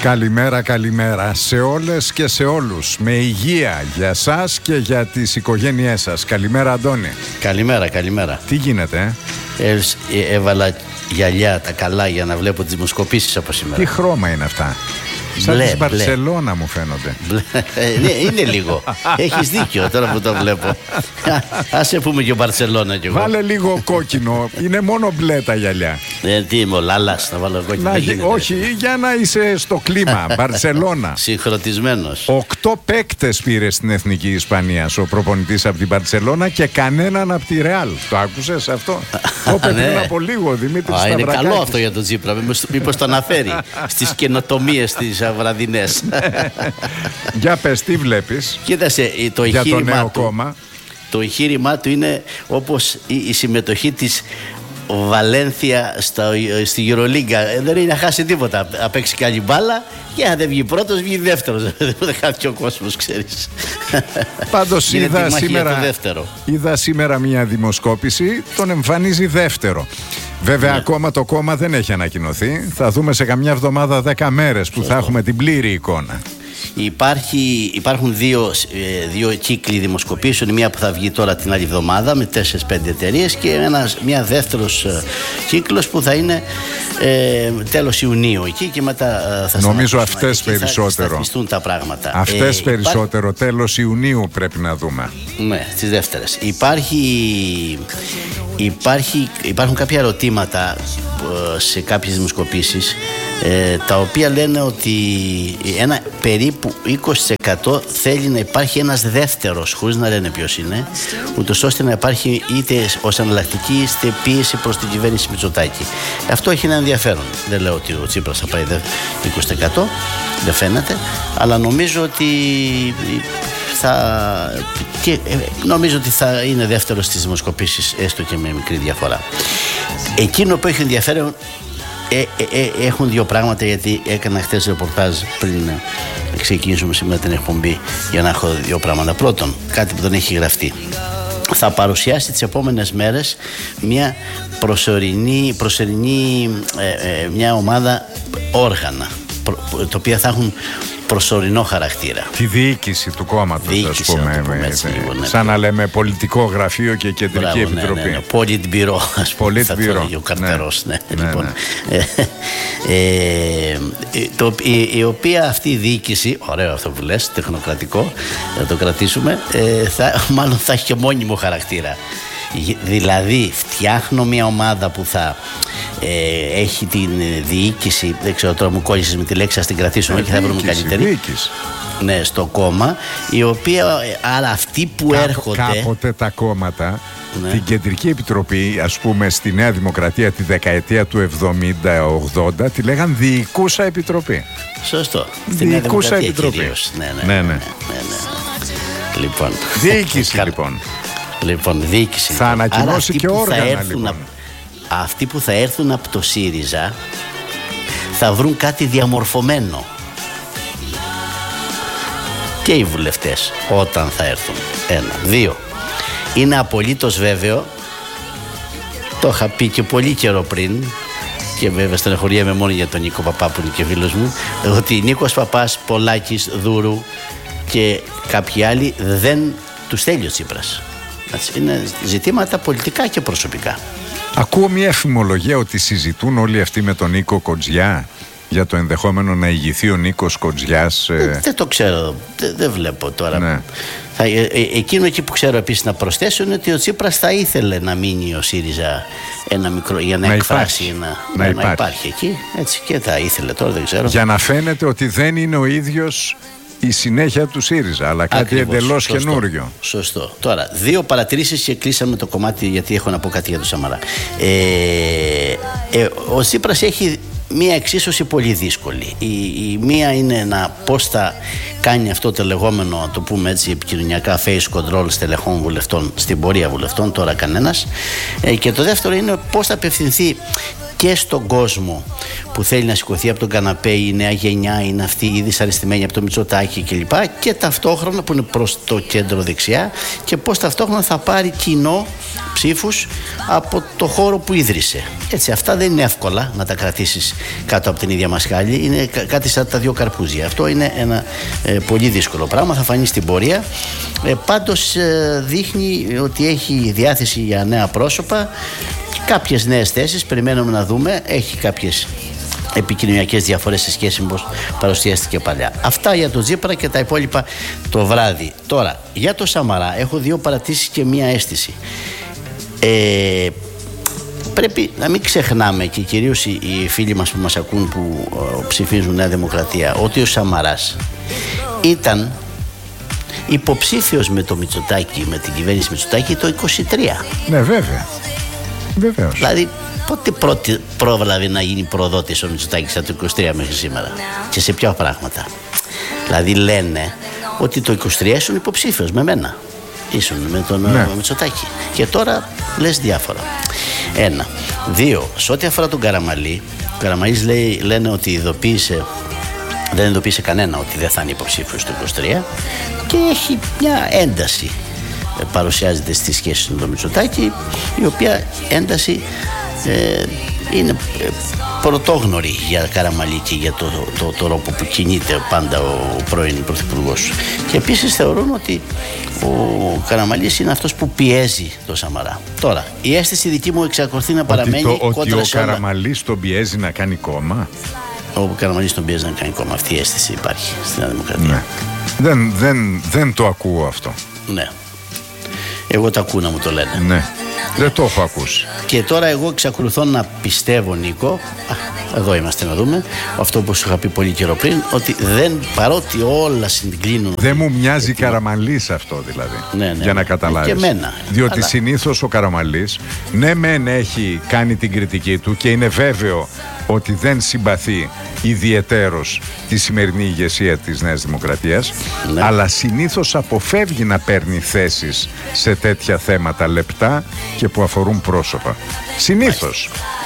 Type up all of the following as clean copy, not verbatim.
Καλημέρα, καλημέρα σε όλες και σε όλους. Με υγεία για σας και για τις οικογένειές σας. Καλημέρα, Αντώνη. Καλημέρα, καλημέρα. Τι γίνεται, Έβαλα γυαλιά τα καλά για να βλέπω τις δημοσκοπήσεις από σήμερα. Τι χρώμα είναι αυτά? Σαν της Μπαρσελόνα μου φαίνονται. Ναι, είναι λίγο. Έχεις δίκιο τώρα που το βλέπω. Άσε πούμε και Μπαρσελόνα κι εγώ. Βάλε λίγο κόκκινο. Είναι μόνο μπλε τα γυαλιά. Τι είμαι ο Λάλας να βάλω κόκκινο? Όχι, για να είσαι στο κλίμα. Μπαρσελόνα. Συγχρονισμένος. 8 παίκτες πήρε στην Εθνική Ισπανίας ο προπονητής από την Μπαρσελόνα και κανέναν από τη Ρεάλ. Το άκουσες αυτό? Το είπε πριν από λίγο ο Δημήτρης Σταυρακάκης. Είναι καλό αυτό για τον Τσίπρα. Μήπως το αναφέρει στις καινοτομίες της βραδινές. Για πες, τι βλέπεις? Κοίτασε, για το νέο κόμμα. Το εγχείρημά του είναι όπως η συμμετοχή της Βαλένθια στη Euroleague. Δεν είναι να χάσει τίποτα. Να παίξει καλή μπάλα και αν δεν βγει πρώτος, βγει δεύτερος. Δεν χάθηκε ο κόσμος, ξέρεις. Πάντως είδα σήμερα μια δημοσκόπηση, τον εμφανίζει δεύτερο. Βέβαια, ακόμα το κόμμα δεν έχει ανακοινωθεί. Θα δούμε σε καμιά εβδομάδα 10 μέρες που θα έχουμε την πλήρη εικόνα. Υπάρχουν δύο κύκλοι δημοσκοπήσεων. Μία που θα βγει τώρα την άλλη εβδομάδα με 4-5 εταιρείες και μια δεύτερος κύκλος που θα είναι τέλος Ιουνίου εκεί και μετά θα νομίζω αυτές περισσότερο. Θα τα πράγματα. Αυτές περισσότερο, τέλος Ιουνίου πρέπει να δούμε. Ναι, στις δεύτερες. Υπάρχουν κάποια ερωτήματα σε κάποιες δημοσκοπήσεις τα οποία λένε ότι ένα περίπου 20% θέλει να υπάρχει ένας δεύτερος, χωρίς να λένε ποιος είναι, ούτως ώστε να υπάρχει είτε ως εναλλακτική είτε πίεση προς την κυβέρνηση Μητσοτάκη. Αυτό έχει ένα ενδιαφέρον. Δεν λέω ότι ο Τσίπρας θα πάει 20%, δεν φαίνεται, αλλά νομίζω ότι νομίζω ότι θα είναι δεύτερος στις δημοσκοπήσεις, έστω και με μικρή διαφορά. Εκείνο που έχει ενδιαφέρον, έχουν δύο πράγματα, γιατί έκανα χθες ρεπορτάζ πριν ξεκινήσουμε σήμερα την εκπομπή για να έχω δύο πράγματα. Πρώτον, κάτι που δεν έχει γραφτεί. Θα παρουσιάσει τις επόμενες μέρες μια προσωρινή μια ομάδα όργανα, τα οποία θα έχουν προσωρινό χαρακτήρα. Τη διοίκηση του κόμματος, ας πούμε. Σαν να λέμε πολιτικό γραφείο και κεντρική επιτροπή. Ναι. Πολιτμπυρό, ας πούμε. Θα το λέγει ο Καρτερός. Η οποία αυτή η διοίκηση, ωραίο αυτό που λες, τεχνοκρατικό, θα το κρατήσουμε, μάλλον θα έχει και μόνιμο χαρακτήρα. Δηλαδή φτιάχνω μια ομάδα που θα έχει την διοίκηση, δεν ξέρω τώρα μου κόλλησες με τη λέξη, θα την κρατήσουμε και θα βρούμε καλύτερη. Διοίκηση. Ναι, στο κόμμα, η οποία, άρα αυτοί που έρχονται. Κάποτε τα κόμματα, την Κεντρική Επιτροπή, ας πούμε στη Νέα Δημοκρατία τη δεκαετία του 70-80, τη λέγαν Διοικούσα Επιτροπή. Σωστό. Διοικούσα Επιτροπή. Ναι. Λοιπόν. Διοίκηση λοιπόν. Λοιπόν, διοίκηση. Θα ανακοινώσει και όργανα λοιπόν. Αυτοί που θα έρθουν από το ΣΥΡΙΖΑ θα βρουν κάτι διαμορφωμένο. Και οι βουλευτές όταν θα έρθουν. 1. 2. Είναι απολύτως βέβαιο, το είχα πει και πολύ καιρό πριν, και βέβαια στεναχωριέμαι μόνο για τον Νίκο Παπά που είναι και φίλος μου, ότι Νίκος Παπάς, Πολάκης, Δούρου και κάποιοι άλλοι δεν τους θέλει ο Τσίπρας. Είναι ζητήματα πολιτικά και προσωπικά. Ακούω μια εφημολογία ότι συζητούν όλοι αυτοί με τον Νίκο Κοτζιά για το ενδεχόμενο να ηγηθεί ο Νίκος Κοτζιάς. Δεν το ξέρω, δεν βλέπω τώρα. Ναι. Εκείνο εκεί που ξέρω επίσης να προσθέσω είναι ότι ο Τσίπρας θα ήθελε να μείνει ο ΣΥΡΙΖΑ ένα μικρό, για να εκφράσει, να υπάρχει εκεί, έτσι, και θα ήθελε, τώρα δεν ξέρω. Για να φαίνεται ότι δεν είναι ο ίδιος η συνέχεια του ΣΥΡΙΖΑ, αλλά κάτι εντελώς καινούριο. Σωστό. Τώρα, δύο παρατηρήσεις και κλείσαμε το κομμάτι, γιατί έχω να πω κάτι για τον Σαμαρά. Ο Τσίπρας έχει μία εξίσωση πολύ δύσκολη. Η μία είναι πώς θα κάνει αυτό το λεγόμενο, το πούμε έτσι επικοινωνιακά, face control στελεχών βουλευτών, στην πορεία βουλευτών, τώρα κανένας. Και το δεύτερο είναι πώς θα απευθυνθεί και στον κόσμο που θέλει να σηκωθεί από τον καναπέ, η νέα γενιά είναι αυτή η δυσαρεστημένη από το Μητσοτάκη κλπ. Και ταυτόχρονα που είναι προς το κέντρο δεξιά, και πώς ταυτόχρονα θα πάρει κοινό ψήφους από το χώρο που ίδρυσε. Έτσι, αυτά δεν είναι εύκολα να τα κρατήσεις κάτω από την ίδια μασχάλη. Είναι κάτι σαν τα δύο καρπούζια. Αυτό είναι ένα πολύ δύσκολο πράγμα. Θα φανεί στην πορεία. Πάντως δείχνει ότι έχει διάθεση για νέα πρόσωπα, κάποιες νέες θέσεις. Περιμένουμε να δούμε. Έχει κάποιες επικοινωνιακές διαφορές σε σχέση με πώς παρουσιάστηκε παλιά. Αυτά για τον Τσίπρα και τα υπόλοιπα το βράδυ. Τώρα, για το Σαμαρά έχω δύο παρατήσεις και μία αίσθηση. Πρέπει να μην ξεχνάμε, και κυρίως οι φίλοι μας που μας ακούν που ψηφίζουν Νέα Δημοκρατία, ότι ο Σαμαράς ήταν υποψήφιος με το Μητσοτάκη, με την κυβέρνηση Μητσοτάκη το 23. Ναι, βέβαια. Βεβαίως. Δηλαδή πότε πρόβλαβε να γίνει προδότης ο Μητσοτάκης από το 23 μέχρι σήμερα, και σε ποια πράγματα? Δηλαδή λένε ότι το 23 ήσουν υποψήφιος με μένα, ήσουν με τον Μητσοτάκη, και τώρα λες διάφορα. Ένα. Δύο, σε ό,τι αφορά τον Καραμανλή, ο Καραμανλής λένε ότι δεν ειδοποίησε κανένα ότι δεν θα είναι υποψήφιος το 23, και έχει μια ένταση παρουσιάζεται στη σχέση με τον Μητσοτάκη, η οποία ένταση είναι πρωτόγνωρη για Καραμανλή και για το τρόπο που κινείται πάντα ο πρώην πρωθυπουργός. Και επίσης θεωρούν ότι ο Καραμανλής είναι αυτός που πιέζει το Σαμαρά. Τώρα, η αίσθηση δική μου εξακολουθεί να παραμένει ότι ο Καραμανλής τον πιέζει να κάνει κόμμα. Ο Καραμανλής τον πιέζει να κάνει κόμμα. Αυτή η αίσθηση υπάρχει στη Νέα Δημοκρατία. Ναι. Δεν το ακούω αυτό. Ναι. Εγώ το ακούω να μου το λένε. Ναι. Δεν το έχω ακούσει. Και τώρα εγώ εξακολουθώ να πιστεύω, Νίκο, εδώ είμαστε να δούμε, αυτό που σου είχα πει πολύ καιρό πριν, ότι παρότι όλα συγκλίνουν. Δεν μου μοιάζει Καραμανλής αυτό δηλαδή. Ναι, για να καταλάβεις. Και εμένα. Διότι συνήθως ο Καραμανλής, ναι μεν έχει κάνει την κριτική του και είναι βέβαιο ότι δεν συμπαθεί ιδιαιτέρως τη σημερινή ηγεσία της Νέας Δημοκρατίας, αλλά συνήθως αποφεύγει να παίρνει θέσεις σε τέτοια θέματα λεπτά και που αφορούν πρόσωπα. Συνήθως.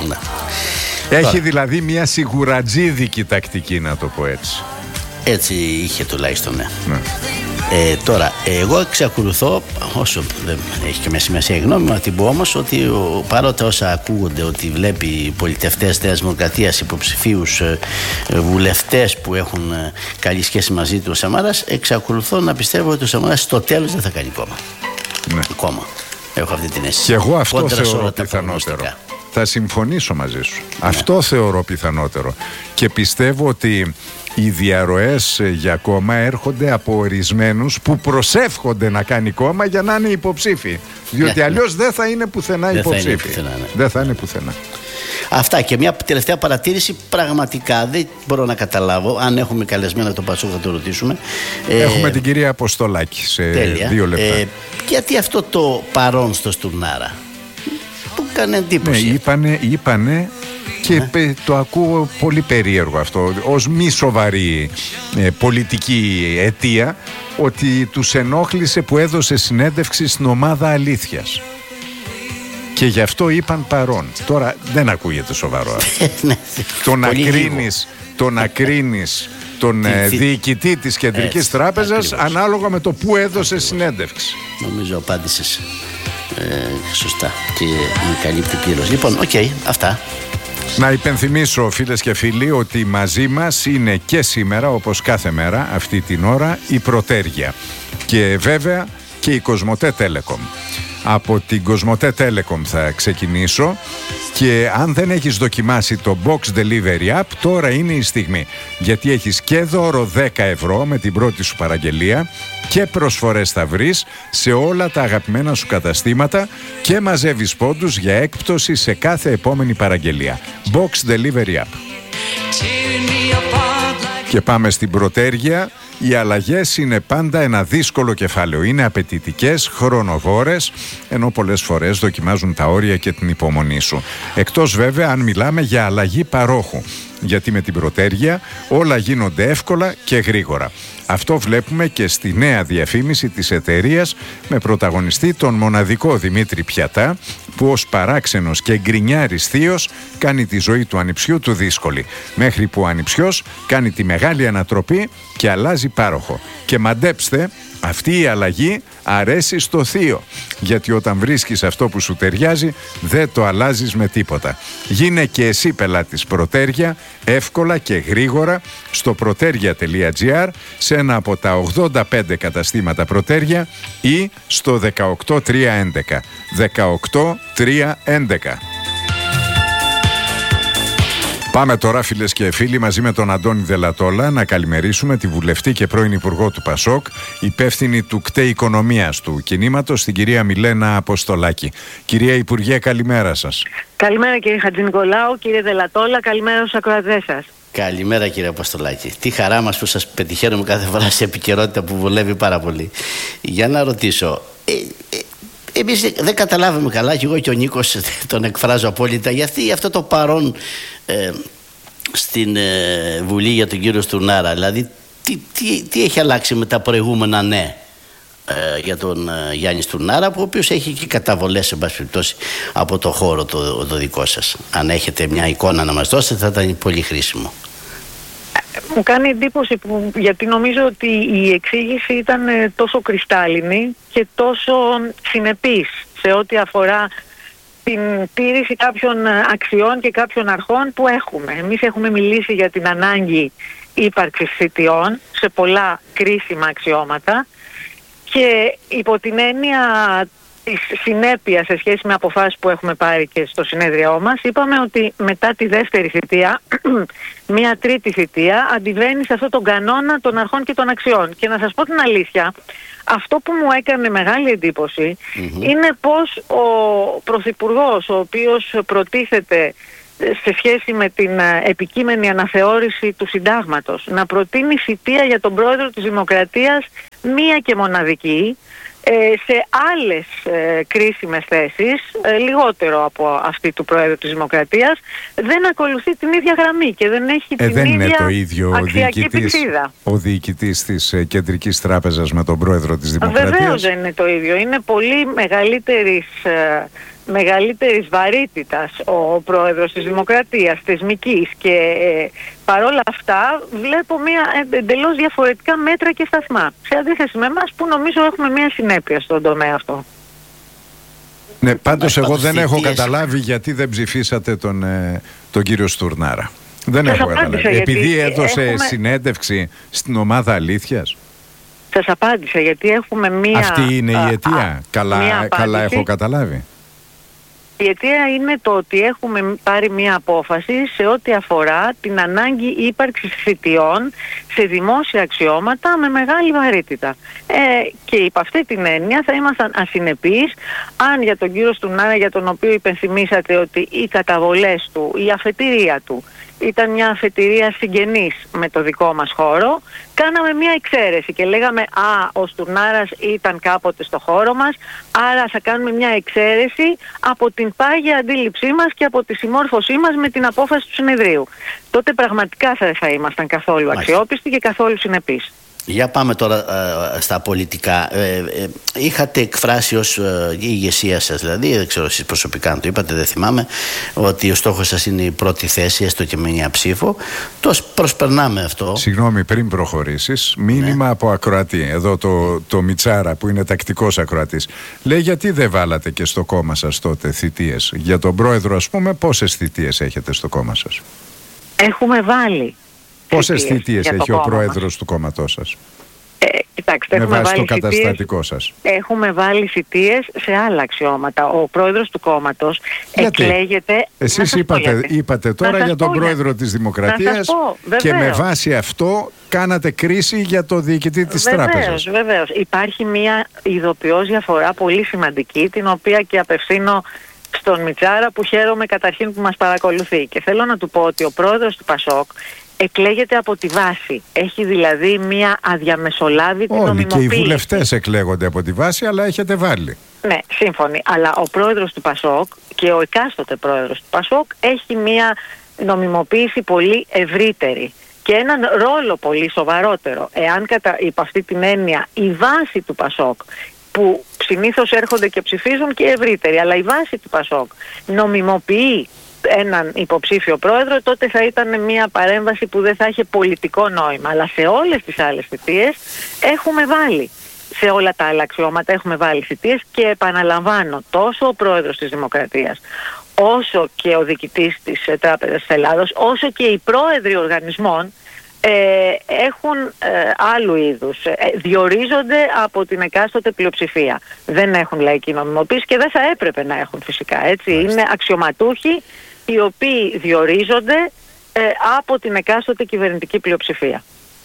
Έχει δηλαδή μια σιγουρατζίδικη τακτική, να το πω έτσι. Έτσι είχε τουλάχιστον, ναι. Τώρα, εγώ εξακολουθώ, όσο δεν έχει και μια σημασία η γνώμη μου, να την πω όμως, ότι παρότι όσα ακούγονται ότι βλέπει οι πολιτευτές Νέας Δημοκρατίας υποψηφίους βουλευτές που έχουν καλή σχέση μαζί του ο Σαμαράς, εξακολουθώ να πιστεύω ότι ο Σαμαράς στο τέλος δεν θα κάνει κόμμα. Ναι. Κόμμα. Έχω αυτή την αίσθηση. Και εγώ αυτό θεωρώ πιθανότερο. Θα συμφωνήσω μαζί σου. Ναι. Αυτό θεωρώ πιθανότερο. Και πιστεύω ότι οι διαρροές για κόμμα έρχονται από ορισμένους που προσεύχονται να κάνει κόμμα για να είναι υποψήφοι. Διότι αλλιώς δεν θα είναι πουθενά υποψήφοι. Δεν θα είναι πουθενά. Αυτά, και μια τελευταία παρατήρηση. Πραγματικά δεν μπορώ να καταλάβω. Αν έχουμε καλεσμένα το Πασόκ θα το ρωτήσουμε. Έχουμε την κυρία Αποστολάκη σε 2 λεπτά. Γιατί αυτό το παρόν στο Στουρνάρα που έκανε εντύπωση. Ναι, είπανε και το ακούω πολύ περίεργο αυτό, ως μη σοβαρή πολιτική αιτία, ότι τους ενόχλησε που έδωσε συνέντευξη στην ομάδα Αλήθειας. Και γι' αυτό είπαν παρόν. Τώρα δεν ακούγεται σοβαρό αυτό. Το να κρίνεις τον διοικητή της Κεντρικής Τράπεζας ανάλογα με το που έδωσε συνέντευξη. Νομίζω απάντησες σωστά και με καλύπτει πλήρως. Λοιπόν, αυτά. Να υπενθυμίσω, φίλες και φίλοι, ότι μαζί μας είναι και σήμερα, όπως κάθε μέρα αυτή την ώρα, η Πρωτέργεια και βέβαια και η Κοσμοτέ Telecom. Από την Κοσμοτέ Telecom θα ξεκινήσω, και αν δεν έχεις δοκιμάσει το Box Delivery App, τώρα είναι η στιγμή, γιατί έχεις και δώρο 10 ευρώ με την πρώτη σου παραγγελία, και προσφορές θα βρεις σε όλα τα αγαπημένα σου καταστήματα, και μαζεύεις πόντους για έκπτωση σε κάθε επόμενη παραγγελία. Box Delivery App. Και πάμε στην Πρωτέργεια. Οι αλλαγές είναι πάντα ένα δύσκολο κεφάλαιο. Είναι απαιτητικές, χρονοβόρες, ενώ πολλές φορές δοκιμάζουν τα όρια και την υπομονή σου. Εκτός βέβαια αν μιλάμε για αλλαγή παρόχου. Γιατί με την Πρωτέργεια όλα γίνονται εύκολα και γρήγορα. Αυτό βλέπουμε και στη νέα διαφήμιση της εταιρείας, με πρωταγωνιστή τον μοναδικό Δημήτρη Πιατά, που ως παράξενος και γκρινιάρης θείος κάνει τη ζωή του ανιψιού του δύσκολη, μέχρι που ο ανιψιός κάνει τη μεγάλη ανατροπή και αλλάζει πάροχο. Και μαντέψτε, αυτή η αλλαγή αρέσει στο θείο, γιατί όταν βρίσκεις αυτό που σου ταιριάζει δεν το αλλάζεις με τίποτα. Γίνε και εσύ πελάτης Πρωτέρια εύκολα και γρήγορα στο proteria.gr, σε ένα από τα 85 καταστήματα Πρωτέρια ή στο 18311. 18311. Πάμε τώρα, φίλες και φίλοι, μαζί με τον Αντώνη Δελατόλα να καλημερίσουμε τη βουλευτή και πρώην υπουργό του Πασόκ, υπεύθυνη του ΚΤΕ Οικονομίας του κινήματος, την κυρία Μιλένα Αποστολάκη. Κυρία Υπουργέ, καλημέρα σας. Καλημέρα κύριε Χατζηνικολάου, κύριε Δελατόλα, καλημέρα στους ακροατές σας. Καλημέρα κύριε Αποστολάκη. Τι χαρά μας που σας πετυχαίνουμε κάθε φορά σε επικαιρότητα που βολεύει πάρα πολύ. Για να ρωτήσω, εμείς δεν καταλάβαμε καλά, και εγώ και ο Νίκος τον εκφράζω απόλυτα, γιατί αυτό το παρόν στην Βουλή για τον κύριο Στουρνάρα, δηλαδή τι έχει αλλάξει με τα προηγούμενα ναι για τον Γιάννη Στουρνάρα, ο οποίος έχει και καταβολές σε πάση περιπτώσει από το χώρο το δικό σας. Αν έχετε μια εικόνα να μας δώσετε θα ήταν πολύ χρήσιμο. Μου κάνει εντύπωση γιατί νομίζω ότι η εξήγηση ήταν τόσο κρυστάλλινη και τόσο συνεπής σε ό,τι αφορά την τήρηση κάποιων αξιών και κάποιων αρχών που έχουμε. Εμείς έχουμε μιλήσει για την ανάγκη ύπαρξης θητιών σε πολλά κρίσιμα αξιώματα και υπό την έννοια της συνέπειας σε σχέση με αποφάσεις που έχουμε πάρει και στο συνέδριό μας, είπαμε ότι μετά τη δεύτερη θητεία, μια τρίτη θητεία αντιβαίνει σε αυτόν τον κανόνα των αρχών και των αξιών. Και να σας πω την αλήθεια, αυτό που μου έκανε μεγάλη εντύπωση είναι πως ο Πρωθυπουργός, ο οποίος προτίθεται σε σχέση με την επικείμενη αναθεώρηση του συντάγματος να προτείνει θητεία για τον πρόεδρο της Δημοκρατίας μία και μοναδική, σε άλλες κρίσιμες θέσεις, λιγότερο από αυτή του Πρόεδρου της Δημοκρατίας, δεν ακολουθεί την ίδια γραμμή και δεν έχει την δεν ίδια είναι το ίδιο αξιακή πηξίδα. Ο διοικητής της Κεντρικής Τράπεζας με τον Πρόεδρο της Δημοκρατίας. Βεβαίως δεν είναι το ίδιο. Είναι πολύ μεγαλύτερης βαρύτητας ο Πρόεδρος της Δημοκρατίας, θεσμικής, και παρόλα αυτά βλέπω μια εντελώς διαφορετικά μέτρα και σταθμά, σε αντίθεση με εμάς που νομίζω έχουμε μια συνέπεια στον τομέα αυτό. Ναι, πάντως εγώ δεν έχω καταλάβει γιατί δεν ψηφίσατε τον κύριο Στουρνάρα. Δεν έχω καταλάβει. Επειδή έδωσε συνέντευξη στην ομάδα Αλήθειας. Σας απάντησα γιατί έχουμε μία... Αυτή είναι η αιτία. Καλά έχω καταλάβει. Η αιτία είναι το ότι έχουμε πάρει μία απόφαση σε ό,τι αφορά την ανάγκη ύπαρξης θητιών σε δημόσια αξιώματα με μεγάλη βαρύτητα. Και υπ' αυτή την έννοια θα ήμασταν ασυνεπείς αν για τον κύριο Στουρνάρα, για τον οποίο υπενθυμίσατε ότι οι καταβολές του, η αφετηρία του ήταν μια αφετηρία συγγενής με το δικό μας χώρο, κάναμε μια εξαίρεση και λέγαμε ο Στουρνάρας ήταν κάποτε στο χώρο μας, άρα θα κάνουμε μια εξαίρεση από την πάγια αντίληψή μας και από τη συμμόρφωσή μας με την απόφαση του συνεδρίου. Τότε πραγματικά θα ήμασταν καθόλου αξιόπιστοι και καθόλου συνεπείς. Για πάμε τώρα στα πολιτικά. Είχατε εκφράσει ως η ηγεσία σας, δηλαδή, δεν ξέρω εσείς προσωπικά αν το είπατε, δεν θυμάμαι, ότι ο στόχος σας είναι η πρώτη θέση, έστω και με μια ψήφο. Το προσπερνάμε αυτό. Συγγνώμη, πριν προχωρήσεις, μήνυμα από ακροατή. Εδώ το Μιτσάρα που είναι τακτικός ακροατής. Λέει, γιατί δεν βάλατε και στο κόμμα σας τότε θητείες? Για τον πρόεδρο, ας πούμε, πόσες θητείες έχετε στο κόμμα σας? Έχουμε βάλει. Πόσες θητείες έχει ο πρόεδρος του κόμματός σας? Κοιτάξτε, με βάση το καταστατικό σας. Έχουμε βάλει θητείες σε άλλα αξιώματα. Ο πρόεδρος του κόμματος εκλέγεται... Εσείς είπατε τώρα για τον πρόεδρο της Δημοκρατίας και με βάση αυτό κάνατε κρίση για το διοικητή της τράπεζας. Βεβαίως. Υπάρχει μια ειδοποιώς διαφορά πολύ σημαντική, την οποία και απευθύνω στον Μιτσάρα, που χαίρομαι καταρχήν που μας παρακολουθεί. Και θέλω να του πω ότι ο πρόεδρος του Πασόκ εκλέγεται από τη βάση. Έχει δηλαδή μια αδιαμεσολάβητη νομιμοποίηση. Όλοι και οι βουλευτές εκλέγονται από τη βάση, αλλά έχετε βάλει. Ναι, σύμφωνοι. Αλλά ο πρόεδρος του Πασόκ και ο εκάστοτε πρόεδρος του Πασόκ έχει μια νομιμοποίηση πολύ ευρύτερη και έναν ρόλο πολύ σοβαρότερο. Εάν υπ' αυτή την έννοια η βάση του Πασόκ που συνήθως έρχονται και ψηφίζουν και ευρύτεροι, αλλά η βάση του ΠΑΣΟΚ νομιμοποιεί έναν υποψήφιο πρόεδρο, τότε θα ήταν μια παρέμβαση που δεν θα είχε πολιτικό νόημα. Αλλά σε όλες τις άλλες θητείες έχουμε βάλει, σε όλα τα άλλα αξιώματα έχουμε βάλει θητείες, και επαναλαμβάνω, τόσο ο πρόεδρος της Δημοκρατίας, όσο και ο διοικητής της Τράπεζας της Ελλάδος, όσο και οι πρόεδροι οργανισμών έχουν άλλου είδους, διορίζονται από την εκάστοτε πλειοψηφία. Δεν έχουν λαϊκή νομιμοποίηση και δεν θα έπρεπε να έχουν φυσικά, έτσι. Είναι αξιωματούχοι οι οποίοι διορίζονται από την εκάστοτε κυβερνητική πλειοψηφία.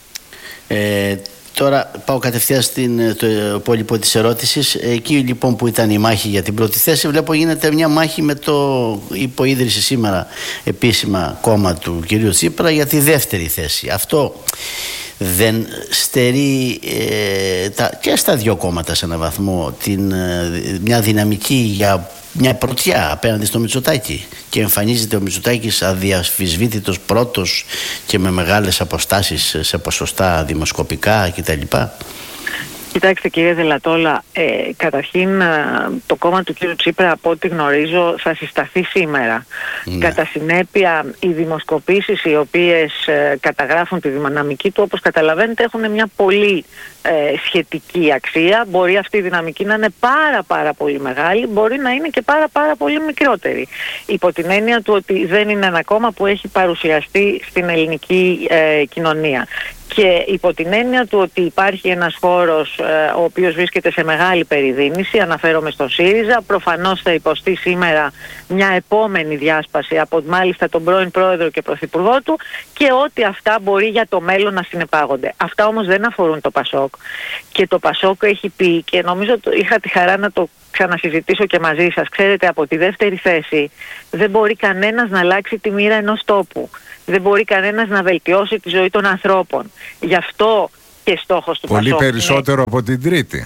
Τώρα πάω κατευθείαν στο υπόλοιπο της ερώτησης. Εκεί λοιπόν που ήταν η μάχη για την πρώτη θέση, βλέπω γίνεται μια μάχη με το υποίδρυση σήμερα επίσημα κόμμα του κ. Τσίπρα για τη δεύτερη θέση. Αυτό δεν στερεί και στα δύο κόμματα σε έναν βαθμό μια δυναμική για μια πρωτιά απέναντι στο Μητσοτάκη, και εμφανίζεται ο Μητσοτάκης αδιαφυσβήτητος πρώτος και με μεγάλες αποστάσεις σε ποσοστά δημοσκοπικά κτλ? Κοιτάξτε κύριε Δελατόλα, καταρχήν το κόμμα του κύριου Τσίπρα, από ό,τι γνωρίζω, θα συσταθεί σήμερα. Ναι. Κατά συνέπεια, οι δημοσκοπήσεις οι οποίες καταγράφουν τη δυναμική του, όπως καταλαβαίνετε, έχουν μια πολύ σχετική αξία. Μπορεί αυτή η δυναμική να είναι πάρα πολύ μεγάλη, μπορεί να είναι και πάρα πολύ μικρότερη. Υπό την έννοια του ότι δεν είναι ένα κόμμα που έχει παρουσιαστεί στην ελληνική κοινωνία. Και υπό την έννοια του ότι υπάρχει ένας χώρος ο οποίος βρίσκεται σε μεγάλη περιδίνηση, αναφέρομαι στον ΣΥΡΙΖΑ, προφανώς θα υποστεί σήμερα μια επόμενη διάσπαση από μάλιστα τον πρώην πρόεδρο και πρωθυπουργό του, και ότι αυτά μπορεί για το μέλλον να συνεπάγονται. Αυτά όμως δεν αφορούν το ΠΑΣΟΚ, και το ΠΑΣΟΚ έχει πει, και νομίζω είχα τη χαρά να το ξανασυζητήσω και μαζί σας, ξέρετε, από τη δεύτερη θέση δεν μπορεί κανένας να αλλάξει τη μοίρα ενός τόπου. Δεν μπορεί κανένας να βελτιώσει τη ζωή των ανθρώπων. Γι' αυτό και στόχος του ΠΑΣΟΚ. Πολύ περισσότερο από την τρίτη.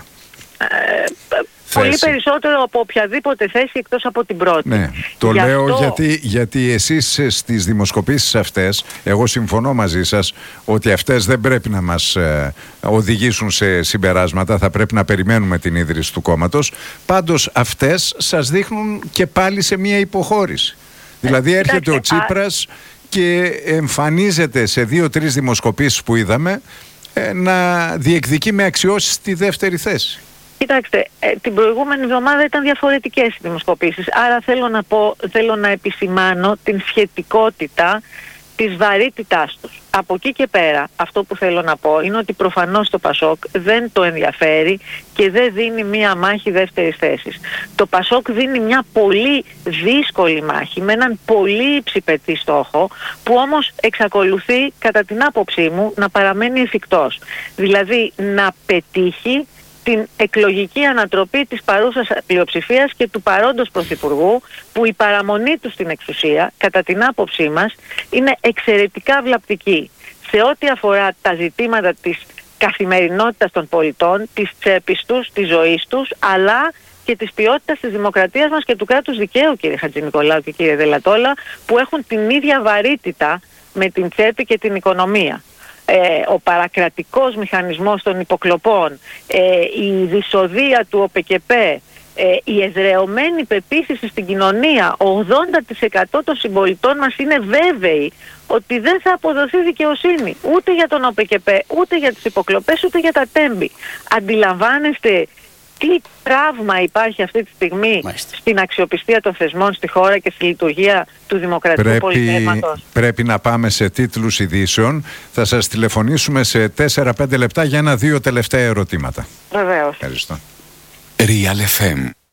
Πολύ περισσότερο από οποιαδήποτε θέση εκτός από την πρώτη. Ναι, το λέω γιατί εσείς στις δημοσκοπήσεις αυτές, εγώ συμφωνώ μαζί σας ότι αυτές δεν πρέπει να μας οδηγήσουν σε συμπεράσματα, θα πρέπει να περιμένουμε την ίδρυση του κόμματος. Πάντως αυτές σας δείχνουν και πάλι σε μια υποχώρηση. Δηλαδή έρχεται ο Τσίπρας και εμφανίζεται σε 2-3 δημοσκοπήσεις που είδαμε να διεκδικεί με αξιώσεις τη δεύτερη θέση. Κοιτάξτε, την προηγούμενη εβδομάδα ήταν διαφορετικές οι δημοσκοπήσεις, άρα θέλω να επισημάνω την σχετικότητα της βαρύτητάς τους. Από εκεί και πέρα, αυτό που θέλω να πω είναι ότι προφανώς το ΠΑΣΟΚ δεν το ενδιαφέρει και δεν δίνει μία μάχη δεύτερης θέσης. Το ΠΑΣΟΚ δίνει μια πολύ δύσκολη μάχη με έναν πολύ υψηπετή στόχο, που όμως εξακολουθεί κατά την άποψή μου να παραμένει εφικτός. Δηλαδή να πετύχει την εκλογική ανατροπή της παρούσας πλειοψηφίας και του παρόντος πρωθυπουργού, που η παραμονή του στην εξουσία, κατά την άποψή μας, είναι εξαιρετικά βλαπτική σε ό,τι αφορά τα ζητήματα της καθημερινότητας των πολιτών, της τσέπης τους, της ζωής τους, αλλά και της ποιότητας της δημοκρατίας μας και του κράτους δικαίου, κύριε Χατζηνικολάου και κύριε Δελατόλα, που έχουν την ίδια βαρύτητα με την τσέπη και την οικονομία. Ο παρακρατικός μηχανισμός των υποκλοπών, η δυσοδεία του ΟΠΕΚΕΠΕ, η εδρεωμένη πεποίθηση στην κοινωνία, 80% των συμπολιτών μας είναι βέβαιοι ότι δεν θα αποδοθεί δικαιοσύνη ούτε για τον ΟΠΕΚΕΠΕ, ούτε για τις υποκλοπές, ούτε για τα τέμπη. Αντιλαμβάνεστε τι τραύμα υπάρχει αυτή τη στιγμή στην αξιοπιστία των θεσμών στη χώρα και στη λειτουργία του δημοκρατικού πολιτεύματος? Πρέπει να πάμε σε τίτλους ειδήσεων. Θα σας τηλεφωνήσουμε σε 4-5 λεπτά για 1-2 τελευταία ερωτήματα. Βεβαίως. Ευχαριστώ. Real FM.